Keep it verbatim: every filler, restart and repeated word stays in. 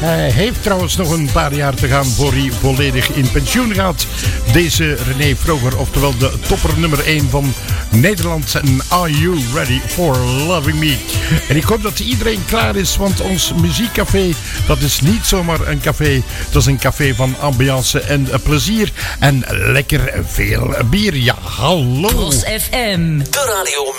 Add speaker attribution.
Speaker 1: Hij heeft trouwens nog een paar jaar te gaan voor hij volledig in pensioen gaat. Deze René Vroger, oftewel de topper nummer één van Nederland. En Are You Ready for Loving Me? En ik hoop dat iedereen klaar is, want ons muziekcafé, dat is niet zomaar een café. Dat is een café van ambiance en plezier. En lekker veel bier. Ja, hallo.
Speaker 2: Tros F M. De radio